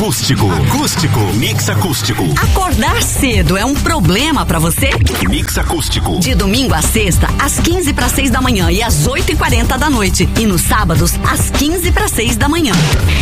Acústico. Mix acústico. Acordar cedo é um problema pra você? Mix acústico. De domingo a sexta, às 15:06 da manhã e às 8:40 da noite. E nos sábados, às 15:06 da manhã.